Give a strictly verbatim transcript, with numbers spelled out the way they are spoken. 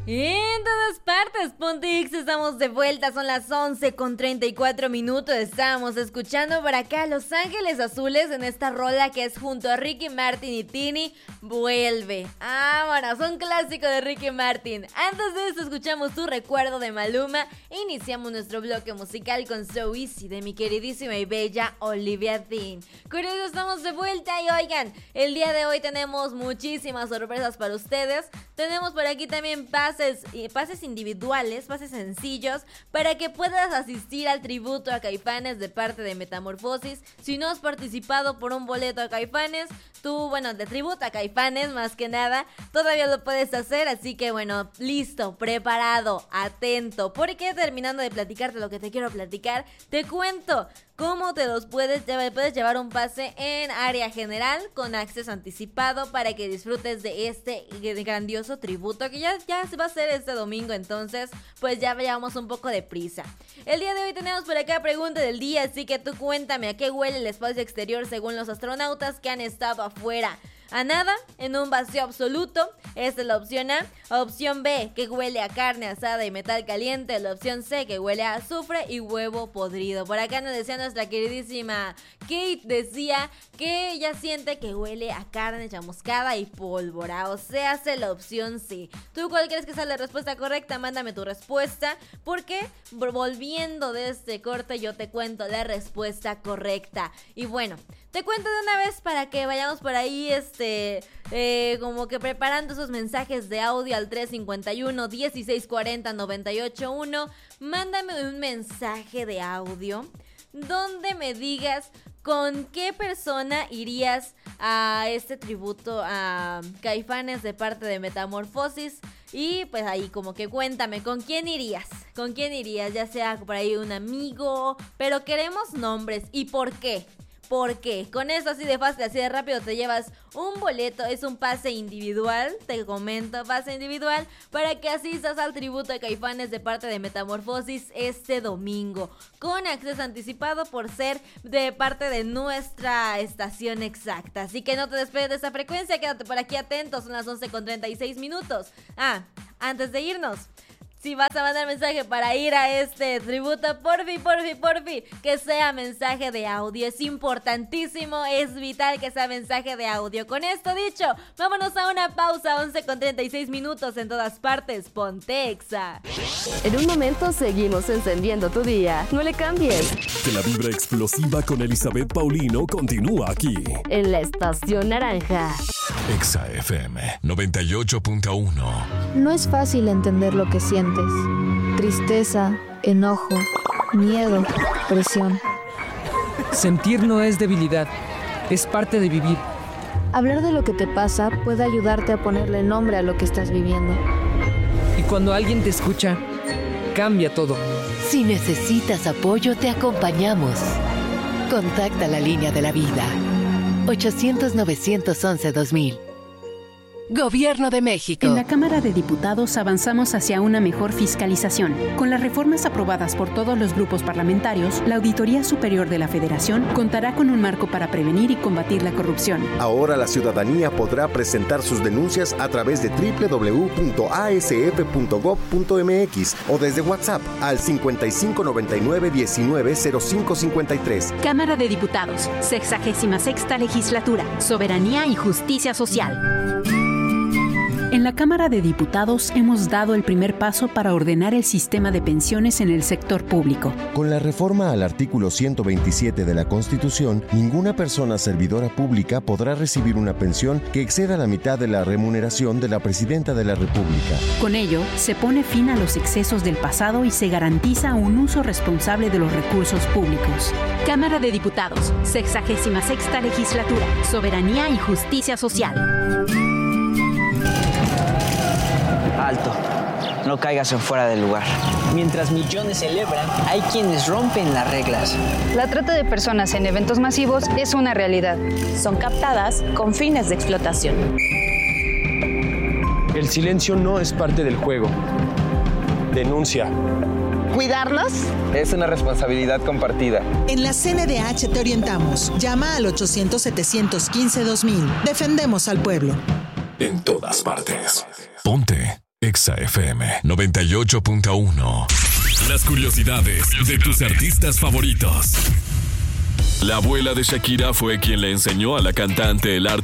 Y en todas partes, Pontix, estamos de vuelta, son las once con treinta y cuatro minutos, estamos escuchando por acá Los Ángeles Azules en esta rola que es junto a Ricky Martin y Tini, Vuelve. Vámonos, un clásico de Ricky Martin. Antes de esto escuchamos Tu Recuerdo de Maluma e iniciamos nuestro bloque musical con So Easy de mi queridísima y bella Olivia Dean. Con eso estamos de vuelta y oigan, el día de hoy tenemos muchísimas sorpresas para ustedes. Tenemos por aquí también pases, pases individuales, pases sencillos para que puedas asistir al tributo a Caifanes de parte de Metamorfosis. Si no has participado por un boleto a Caifanes, tú, bueno, de tributo a Caifanes más que nada, todavía lo puedes hacer, así que bueno, listo, preparado, atento, porque terminando de platicarte lo que te quiero platicar, te cuento cómo te los puedes llevar, puedes llevar un pase en área general con acceso anticipado para que disfrutes de este grandioso tributo que ya, ya se va a hacer este domingo, entonces pues ya llevamos un poco de prisa. El día de hoy tenemos por acá pregunta del día, así que tú cuéntame a qué huele el espacio exterior según los astronautas que han estado afuera. A nada, en un vacío absoluto, esta es la opción A. Opción B, que huele a carne asada y metal caliente. La opción C, que huele a azufre y huevo podrido. Por acá nos decía nuestra queridísima Kate, decía que ella siente que huele a carne chamuscada y pólvora, o sea, hace la opción C. ¿Tú cuál crees que sea la respuesta correcta? Mándame tu respuesta, porque volviendo de este corte yo te cuento la respuesta correcta. Y bueno, te cuento de una vez para que vayamos por ahí, este, eh, como que preparando esos mensajes de audio al tres cincuenta y uno, dieciséis cuarenta, noventa y ocho uno. Mándame un mensaje de audio donde me digas con qué persona irías a este tributo a Caifanes de parte de Metamorfosis. Y pues ahí como que cuéntame, ¿con quién irías? ¿Con quién irías? Ya sea por ahí un amigo, pero queremos nombres. ¿Y por qué? Porque con eso así de fácil, así de rápido te llevas un boleto, es un pase individual, te comento, pase individual para que asistas al tributo de Caifanes de parte de Metamorfosis este domingo, con acceso anticipado por ser de parte de nuestra estación exacta. Así que no te despegues de esa frecuencia, quédate por aquí atento, son las once con treinta y seis minutos. Ah, antes de irnos, si vas a mandar mensaje para ir a este tributo, porfi, porfi, porfi, que sea mensaje de audio. Es importantísimo, es vital que sea mensaje de audio. Con esto dicho, vámonos a una pausa, once con treinta y seis minutos en todas partes, Ponte Exa. En un momento seguimos encendiendo tu día. No le cambies. Que la vibra explosiva con Elizabeth Paulino continúa aquí. En la Estación Naranja. Exa F M noventa y ocho punto uno. No es fácil entender lo que sientes. Tristeza, enojo, miedo, presión. Sentir no es debilidad, es parte de vivir. Hablar de lo que te pasa puede ayudarte a ponerle nombre a lo que estás viviendo. Y cuando alguien te escucha, cambia todo. Si necesitas apoyo, te acompañamos. Contacta la línea de la vida. ochocientos, novecientos once, dos mil. Gobierno de México. En la Cámara de Diputados avanzamos hacia una mejor fiscalización. Con las reformas aprobadas por todos los grupos parlamentarios, la Auditoría Superior de la Federación contará con un marco para prevenir y combatir la corrupción. Ahora la ciudadanía podrá presentar sus denuncias a través de doble u doble u doble u punto a s f punto gob punto m x o desde WhatsApp al cincuenta y cinco noventa y nueve diecinueve cero cinco cincuenta y tres. Cámara de Diputados, sexagésima sexta legislatura, soberanía y justicia social. En la Cámara de Diputados hemos dado el primer paso para ordenar el sistema de pensiones en el sector público. Con la reforma al artículo ciento veintisiete de la Constitución, ninguna persona servidora pública podrá recibir una pensión que exceda la mitad de la remuneración de la Presidenta de la República. Con ello, se pone fin a los excesos del pasado y se garantiza un uso responsable de los recursos públicos. Cámara de Diputados, sexagésima sexta legislatura, soberanía y justicia social. Alto, no caigas en fuera del lugar. Mientras millones celebran, hay quienes rompen las reglas. La trata de personas en eventos masivos es una realidad. Son captadas con fines de explotación. El silencio no es parte del juego. Denuncia. ¿Cuidarlos? Es una responsabilidad compartida. En la C N D H te orientamos. Llama al ochocientos, setecientos quince, dos mil. Defendemos al pueblo. En todas partes. Ponte Exa F M noventa y ocho punto uno. Las curiosidades de tus artistas favoritos. La abuela de Shakira fue quien le enseñó a la cantante el arte